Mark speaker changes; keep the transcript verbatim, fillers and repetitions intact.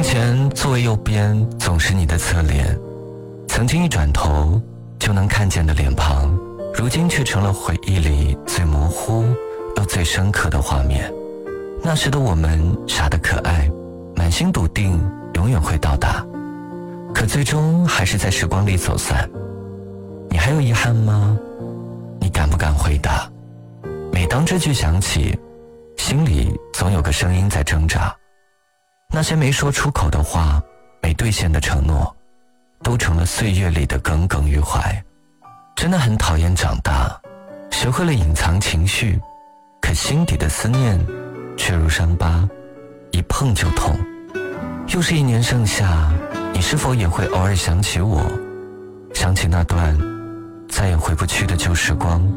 Speaker 1: 前座位右边总是你的侧脸，曾经一转头就能看见的脸庞，如今却成了回忆里最模糊又最深刻的画面。那时的我们傻得可爱，满心笃定永远会到达，可最终还是在时光里走散。你还有遗憾吗？你敢不敢回答？每当这句响起，心里总有个声音在挣扎。那些没说出口的话，没兑现的承诺，都成了岁月里的耿耿于怀。真的很讨厌长大，学会了隐藏情绪，可心底的思念却如伤疤，一碰就痛。又是一年盛夏，你是否也会偶尔想起我，想起那段再也回不去的旧时光？